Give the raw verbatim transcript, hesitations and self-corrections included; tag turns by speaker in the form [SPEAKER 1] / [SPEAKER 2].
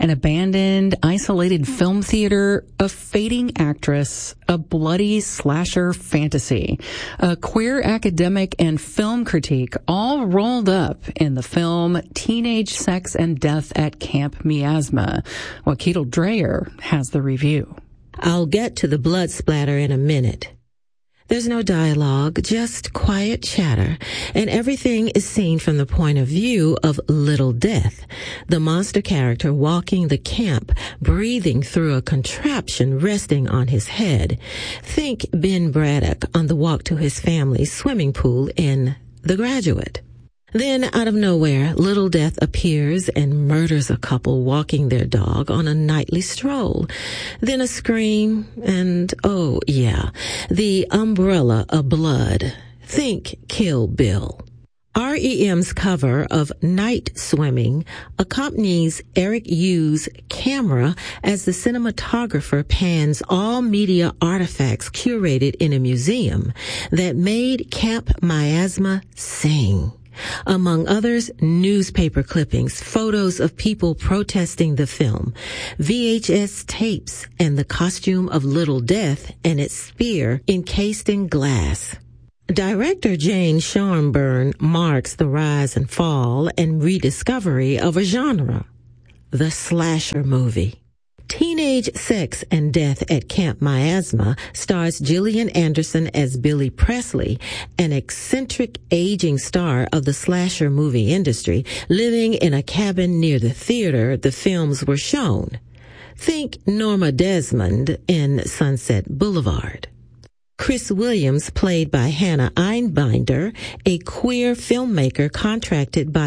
[SPEAKER 1] An abandoned, isolated film theater, a fading actress, a bloody slasher fantasy, a queer academic and film critique all rolled up in the film Teenage Sex and Death at Camp Miasma. Wakiel Dreyer has the review.
[SPEAKER 2] I'll get to the blood splatter in a minute. There's no dialogue, just quiet chatter, and everything is seen from the point of view of Little Death, the monster character walking the camp, breathing through a contraption resting on his head. Think Ben Braddock on the walk to his family's swimming pool in The Graduate. Then, out of nowhere, Little Death appears and murders a couple walking their dog on a nightly stroll. Then a scream, and, oh, yeah, the umbrella of blood. Think Kill Bill. R E M's cover of Night Swimming accompanies Eric Yu's camera as the cinematographer pans all media artifacts curated in a museum that made Camp Miasma sing. Among others, newspaper clippings, photos of people protesting the film, V H S tapes, and the costume of Little Death and its spear encased in glass. Director Jane Schonborn marks the rise and fall and rediscovery of a genre, the slasher movie. Teenage Sex and Death at Camp Miasma stars Gillian Anderson as Billy Presley, an eccentric aging star of the slasher movie industry, living in a cabin near the theater the films were shown. Think Norma Desmond in Sunset Boulevard. Chris Williams, played by Hannah Einbinder, a queer filmmaker contracted by